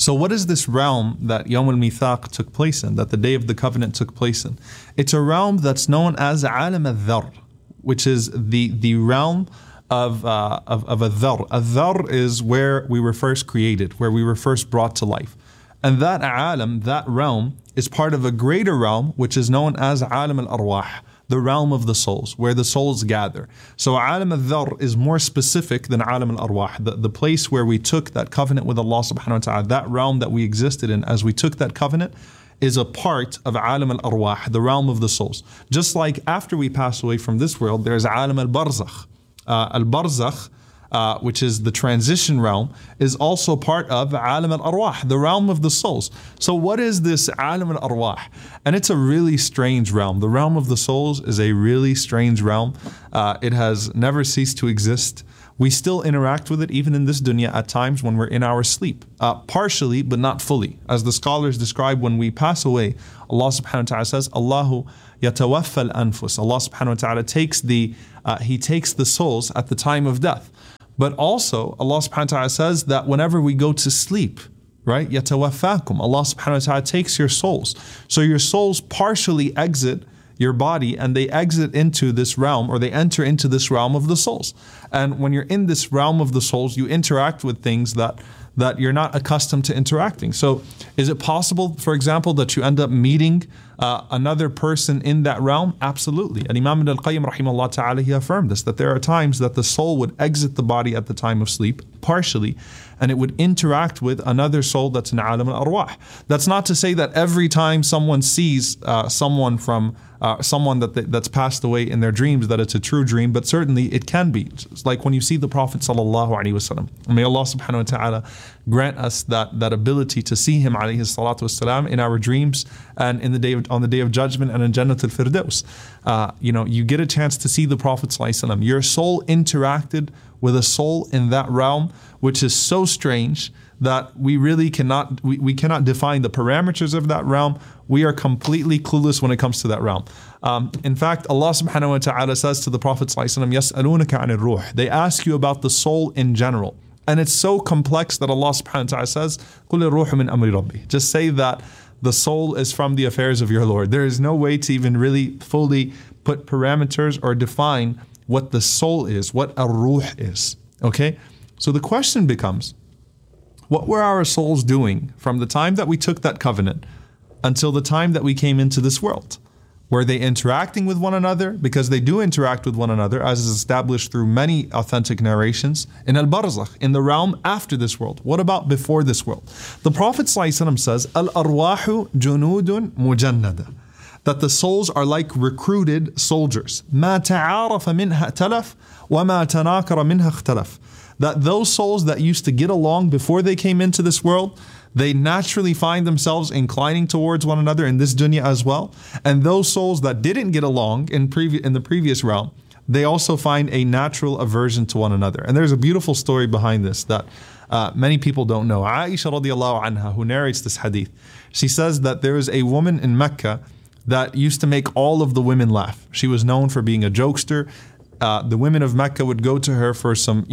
So what is this realm that Yawm al-Mithaq took place in, that the Day of the Covenant took place in? It's a realm that's known as Alam al-Dhar, which is the realm of a dhar. A dhar is where we were first created, where we were first brought to life. And that alam, that realm, is part of a greater realm, which is known as Alam al-Arwah, the realm of the souls, where the souls gather. So Alam al-Dhar is more specific than Alam al-Arwah, the place where we took that covenant with Allah subhanahu wa ta'ala, that realm that we existed in as we took that covenant, is a part of Alam al-Arwah, the realm of the souls. Just like after we pass away from this world, there's Alam al-Barzakh. Al-Barzakh, which is the transition realm, is also part of Alam al-Arwah, the realm of the souls. So what is this Alam al-Arwah? And it's a really strange realm. The realm of the souls is a really strange realm. It has never ceased to exist. We still interact with it even in this dunya at times when we're in our sleep. Partially, but not fully. As the scholars describe, when we pass away, Allah subhanahu wa ta'ala says, Allahu yatawaffa al-anfus. Allah subhanahu wa ta'ala takes He takes the souls at the time of death. But also, Allah subhanahu wa ta'ala says that whenever we go to sleep, right, yatawaffakum, Allah subhanahu wa ta'ala takes your souls. So your souls partially exit your body and they exit into this realm, or they enter into this realm of the souls. And when you're in this realm of the souls, you interact with things that you're not accustomed to interacting. So is it possible, for example, that you end up meeting another person in that realm? Absolutely. And Imam Ibn al-Qayyim rahimahullah ta'ala, he affirmed this, that there are times that the soul would exit the body at the time of sleep, partially, and it would interact with another soul that's in Alam al-Arwah. That's not to say that every time someone sees someone that's passed away in their dreams, that it's a true dream, but certainly it can be. It's like when you see the Prophet sallallahu alaihi wasallam. May Allah subhanahu wa ta'ala grant us that ability to see him alayhi salatu wasalam in our dreams and on the day of judgment and in Jannat al-Firdaus. You get a chance to see the Prophet sallallahu alaihi wasallam. Your soul interacted with a soul in that realm, which is so strange that we really cannot define the parameters of that realm. We are completely clueless when it comes to that realm. In fact, Allah subhanahu wa ta'ala says to the Prophet sallallahu alaihi wasallam, يَسْأَلُونَكَ عَنِ الرُّوحِ. They ask you about the soul in general. And it's so complex that Allah subhanahu wa ta'ala says, قُلِ الرُّوحُ مِنْ أَمْرِ رَبِّي. Just say that the soul is from the affairs of your Lord. There is no way to even really fully put parameters or define what the soul is, what a ruh is. Okay? So the question becomes, what were our souls doing from the time that we took that covenant until the time that we came into this world? Were they interacting with one another? Because they do interact with one another, as is established through many authentic narrations, in al-Barzakh, in the realm after this world. What about before this world? The Prophet ﷺ says, Al-arwahu junudun mujannada, that the souls are like recruited soldiers. مَا تَعَارَفَ مِنْهَا تَلَفْ وَمَا تَنَاكَرَ مِنْهَا اخْتَلَفْ. That those souls that used to get along before they came into this world, they naturally find themselves inclining towards one another in this dunya as well. And those souls that didn't get along in the previous realm, they also find a natural aversion to one another. And there's a beautiful story behind this that many people don't know. Aisha radiallahu anha, who narrates this hadith, she says that there is a woman in Mecca that used to make all of the women laugh. She was known for being a jokester. The women of Mecca would go to her for some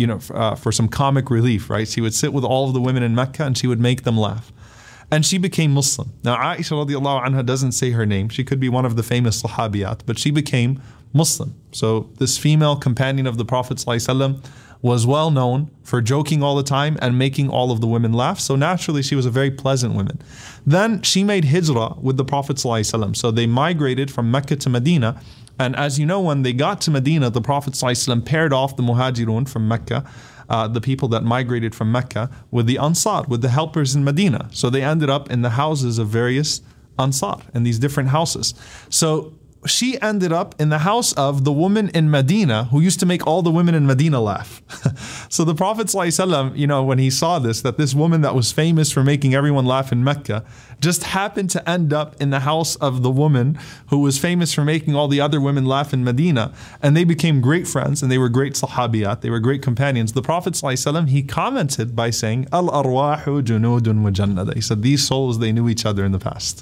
comic relief, right? She would sit with all of the women in Mecca and she would make them laugh. And she became Muslim. Now, Aisha radiallahu anha doesn't say her name. She could be one of the famous Sahabiyat, but she became Muslim. So this female companion of the Prophet ﷺ was well known for joking all the time and making all of the women laugh. So naturally, she was a very pleasant woman. Then she made hijrah with the Prophet ﷺ. So they migrated from Mecca to Medina. And as you know, when they got to Medina, the Prophet ﷺ paired off the Muhajirun from Mecca, the people that migrated from Mecca, with the Ansar, with the helpers in Medina. So they ended up in the houses of various Ansar, in these different houses. So she ended up in the house of the woman in Medina who used to make all the women in Medina laugh. So the Prophet ﷺ, when he saw this, that this woman that was famous for making everyone laugh in Mecca just happened to end up in the house of the woman who was famous for making all the other women laugh in Medina. And they became great friends and they were great sahabiyat, they were great companions. The Prophet ﷺ, he commented by saying, Al-arwahu junudun mujannada. He said, these souls, they knew each other in the past.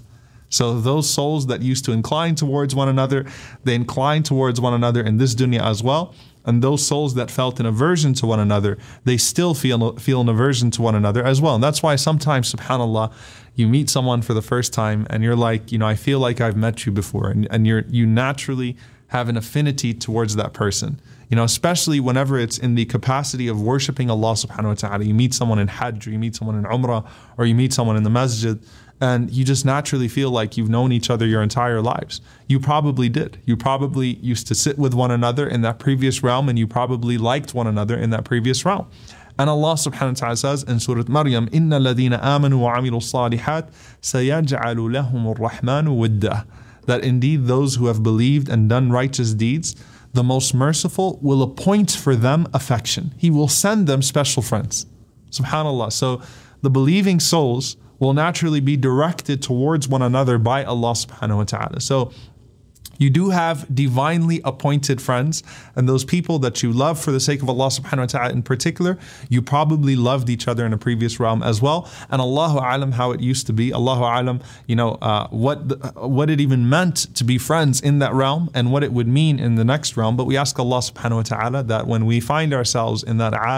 So those souls that used to incline towards one another, they incline towards one another in this dunya as well. And those souls that felt an aversion to one another, they still feel an aversion to one another as well. And that's why sometimes, subhanAllah, you meet someone for the first time and you're like, I feel like I've met you before. And you naturally have an affinity towards that person. Especially whenever it's in the capacity of worshiping Allah subhanahu wa ta'ala. You meet someone in Hajj, or you meet someone in Umrah, or you meet someone in the masjid, and you just naturally feel like you've known each other your entire lives. You probably did. You probably used to sit with one another in that previous realm, and you probably liked one another in that previous realm. And Allah subhanahu wa ta'ala says in Surah Maryam, إِنَّ الَّذِينَ آمَنُوا وَعَمِلُوا الصَّالِحَاتِ سَيَجْعَلُ لَهُمُ الرَّحْمَنُ وِدًّا. That indeed those who have believed and done righteous deeds, the Most Merciful will appoint for them affection. He will send them special friends. SubhanAllah. So the believing souls will naturally be directed towards one another by Allah subhanahu wa ta'ala. So you do have divinely appointed friends, and those people that you love for the sake of Allah subhanahu wa ta'ala in particular, you probably loved each other in a previous realm as well. And Allahu A'lam how it used to be. Allahu A'lam, what it even meant to be friends in that realm and what it would mean in the next realm. But we ask Allah subhanahu wa ta'ala that when we find ourselves in that